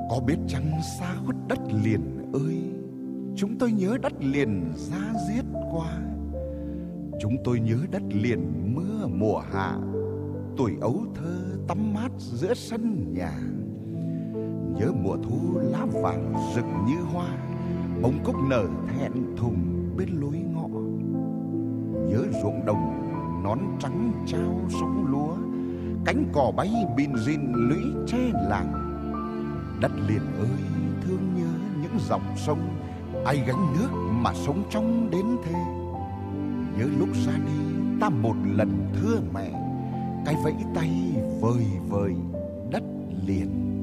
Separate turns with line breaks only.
Có biết chăng xa khuất đất liền ơi, chúng tôi nhớ đất liền da diết quá. Chúng tôi nhớ đất liền mưa mùa hạ, tuổi ấu thơ tắm mát giữa sân nhà. Nhớ mùa thu lá vàng rực như hoa, bông cúc nở thẹn thùng bên lối ngõ. Nhớ ruộng đồng nón trắng trao sóng lúa, cánh cò bay bìn rìn lũy tre làng. Đất liền ơi thương nhớ những dòng sông, ai gánh nước mà sống trong đến thế. Nhớ lúc ra đi ta một lần thưa mẹ, cái vẫy tay vời vời đất liền.